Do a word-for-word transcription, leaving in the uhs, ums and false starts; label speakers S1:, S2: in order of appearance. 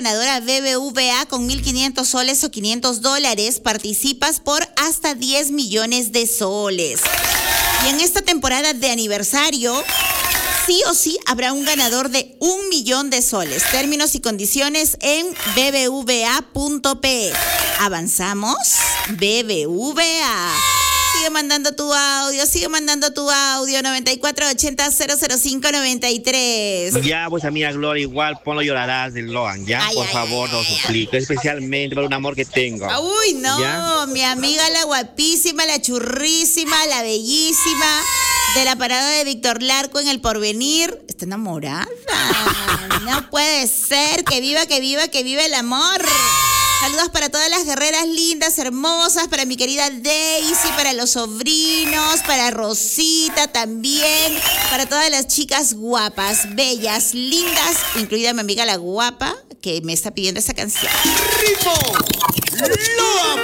S1: ganadora B B V A con mil quinientos soles o quinientos dólares. Participas por hasta diez millones de soles. Y en esta temporada de aniversario, sí o sí habrá un ganador de un millón de soles. Términos y condiciones en b b v a punto p e. Avanzamos. B B V A. Sigue mandando tu audio, sigue mandando tu audio. noventa y cuatro ochenta cero cero cinco noventa y tres.
S2: Ya, pues amiga Gloria, igual ponlo Llorarás de Logan, ya,
S1: Ay,
S2: por
S1: ay,
S2: favor,
S1: ay,
S2: lo suplico, especialmente por un amor que tengo.
S1: Uy, no,
S2: ¿Ya?
S1: mi amiga la guapísima, la churrísima, la bellísima, de la parada de Víctor Larco en El Porvenir. Está enamorada. No puede ser. Que viva, que viva, que viva el amor. Saludos para todas las guerreras lindas, hermosas, para mi querida Daisy, para los sobrinos, para Rosita también, para todas las chicas guapas, bellas, lindas, incluida mi amiga la guapa, que me está pidiendo esa canción.
S3: ¡Ritmo! ¡Loa!